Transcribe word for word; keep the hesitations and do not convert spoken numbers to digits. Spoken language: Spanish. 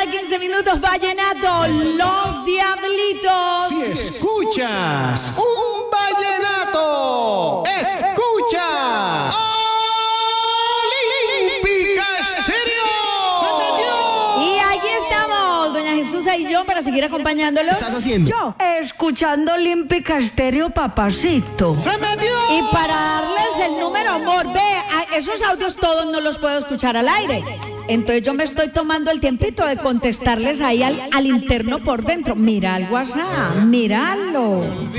de quince minutos, vallenato, Los Diablitos. Si escuchas un vallenato, escucha Olímpica Estéreo. Y aquí estamos, doña Jesús y yo, para seguir acompañándolos. ¿Qué estás haciendo? Yo, escuchando Olímpica Estéreo, papacito. ¡Se metió! Y para darles el número, amor, ve, a- esos audios todos no los puedo escuchar al aire. Entonces yo me estoy tomando el tiempito de contestarles ahí al, al interno por dentro. Mira el WhatsApp, míralo.